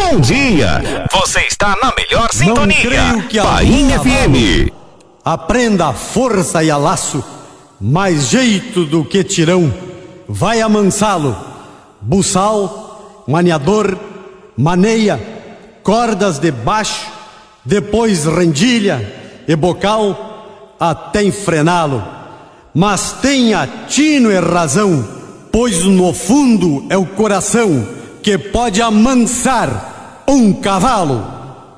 bom dia. Você está na melhor sintonia. Não creio que Painha FM. Aprenda a força e a laço, mais jeito do que tirão. Vai amansá-lo. Buçal, maniador, maneia, cordas de baixo, depois rendilha e bocal, até enfrená-lo. Mas tenha tino e razão, pois no fundo é o coração que pode amansar um cavalo.